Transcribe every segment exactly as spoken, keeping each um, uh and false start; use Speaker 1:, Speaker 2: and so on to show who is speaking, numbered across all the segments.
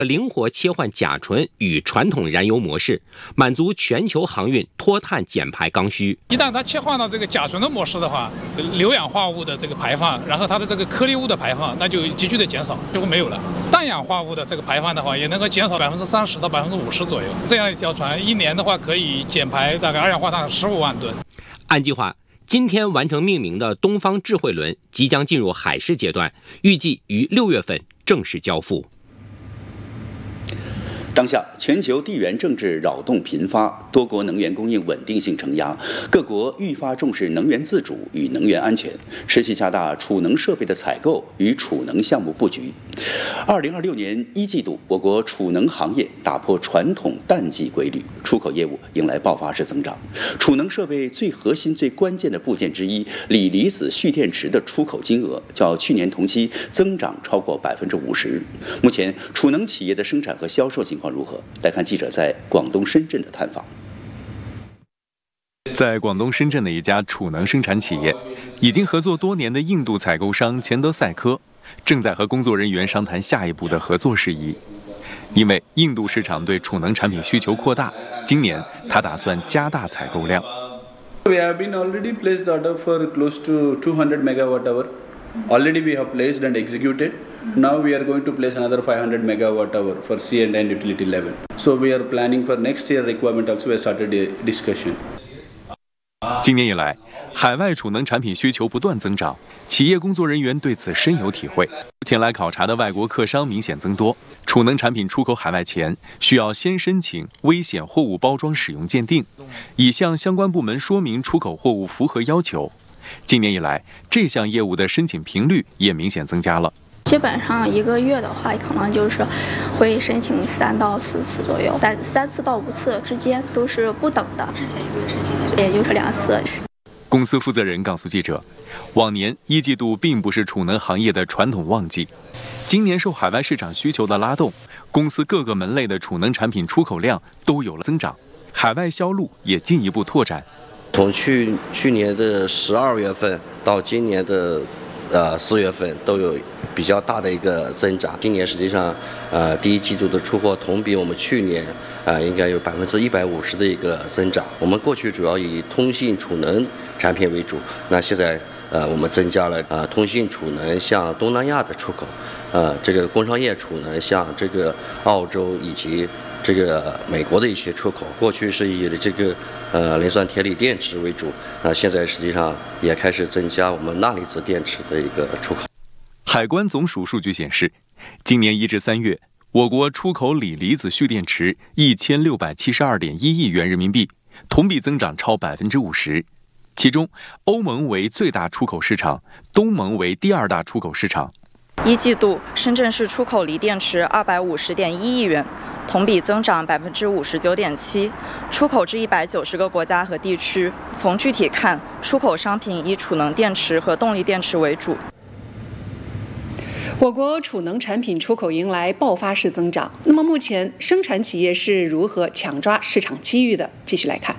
Speaker 1: 灵活切换甲醇与传统燃油模式，满足全球航运脱碳减排刚需。
Speaker 2: 一旦它切换到这个甲醇的模式的话，硫氧化物的这个排放，然后它的这个颗粒物的排放，那就急剧的减少，就会没有了。氮氧化物的这个排放的话，也能够减少百分之三十到百分之五十左右。这样一条船一年的话，可以减排大概二氧化碳十五万吨。
Speaker 1: 按计划，今天完成命名的东方智慧轮即将进入海试阶段，预计于六月份正式交付。
Speaker 3: 当下，全球地缘政治扰动频发，多国能源供应稳定性承压，各国愈发重视能源自主与能源安全，持续加大储能设备的采购与储能项目布局。二零二六年一季度，我国储能行业打破传统淡季规律，出口业务迎来爆发式增长。储能设备最核心、最关键的部件之一锂离子蓄电池的出口金额，较去年同期增长超过百分之五十。目前，储能企业的生产和销售情况如何？来看记者在广东深圳的探访。
Speaker 4: 在广东深圳的一家储能生产企业，已经合作多年的印度采购商钱德赛科，正在和工作人员商谈下一步的合作事宜。因为印度市场对储能产品需求扩大，今年他打算加大采购量。
Speaker 5: We have been already placed the order for close to two hundred megawatt hour. Already we have placed and executed. Now we are going to place another five hundred megawatt hour for C and N utility level. So we are planning for next year requirement also. We have started a discussion.
Speaker 4: 今年以来，海外储能产品需求不断增长，企业工作人员对此深有体会。前来考察的外国客商明显增多，储能产品出口海外前，需要先申请危险货物包装使用鉴定，已向相关部门说明出口货物符合要求。今年以来，这项业务的申请频率也明显增加了。
Speaker 6: 基本上一个月的话，可能就是会申请三到四次左右，但三次到五次之间都是不等的。之前一个月申请几次？也就是两次。
Speaker 4: 公司负责人告诉记者，往年一季度并不是储能行业的传统旺季，今年受海外市场需求的拉动，公司各个门类的储能产品出口量都有了增长，海外销路也进一步拓展。
Speaker 7: 从去去年的十二月份到今年的呃四月份都有比较大的一个增长。今年实际上呃第一季度的出货同比我们去年呃应该有百分之一百五十的一个增长。我们过去主要以通信储能产品为主，那现在呃我们增加了呃通信储能向东南亚的出口，呃这个工商业储能向这个澳洲以及这个美国的一些出口。过去是以这个呃磷酸铁锂电池为主，那现在实际上也开始增加我们钠离子电池的一个出口。
Speaker 4: 海关总署数据显示，今年一至三月，我国出口锂离子蓄电池一千六百七十二点一亿元人民币，同比增长超百分之五十。其中，欧盟为最大出口市场，东盟为第二大出口市场。
Speaker 8: 一季度，深圳市出口锂电池二百五十点一亿元，同比增长百分之五十九点七，出口至一百九十个国家和地区。从具体看，出口商品以储能电池和动力电池为主。
Speaker 9: 我国储能产品出口迎来爆发式增长。那么，目前生产企业是如何抢抓市场机遇的？继续来看。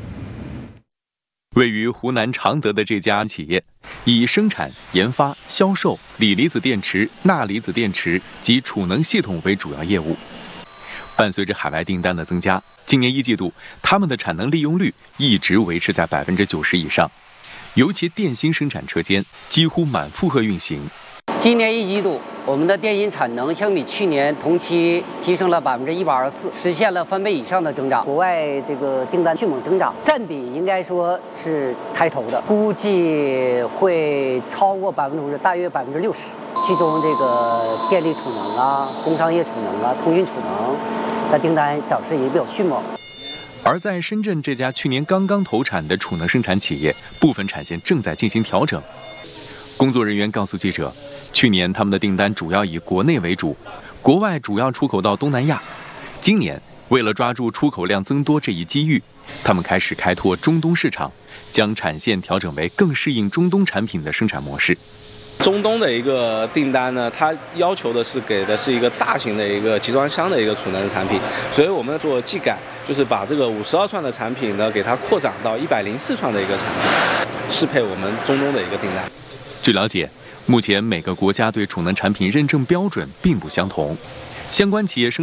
Speaker 4: 位于湖南常德的这家企业，以生产、研发、销售锂离子电池、钠离子电池及储能系统为主要业务。伴随着海外订单的增加，今年一季度，他们的产能利用率一直维持在百分之九十以上，尤其电芯生产车间几乎满负荷运行。
Speaker 10: 今年一季度，我们的电芯产能相比去年同期提升了百分之一百二十四，实现了翻倍以上的增长。国外这个订单迅猛增长，占比应该说是抬头的，估计会超过百分之五十，大约百分之六十。其中这个电力储能啊、工商业储能啊、通讯储能的订单涨势也比较迅猛。
Speaker 4: 而在深圳这家去年刚刚投产的储能生产企业，部分产线正在进行调整。工作人员告诉记者，去年他们的订单主要以国内为主，国外主要出口到东南亚。今年为了抓住出口量增多这一机遇，他们开始开拓中东市场，将产线调整为更适应中东产品的生产模式。
Speaker 11: 中东的一个订单呢，它要求的是给的是一个大型的一个集装箱的一个储能产品，所以我们做技改，就是把这个五十二寸的产品呢，给它扩展到一百零四寸的一个产品，适配我们中东的一个订单。据了解，目前每个国家对储能产品认证标准并不相同，
Speaker 4: 相关企业生